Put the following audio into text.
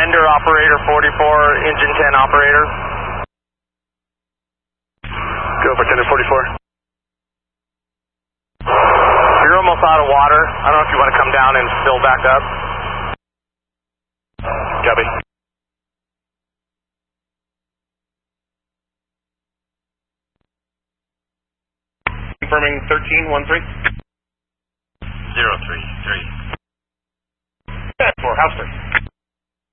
Tender operator 44, engine 10 operator. Go for Tender 44. You're almost out of water. I don't know if you want to come down and fill back up. Copy. Confirming 1313. 033. 10-4, house first.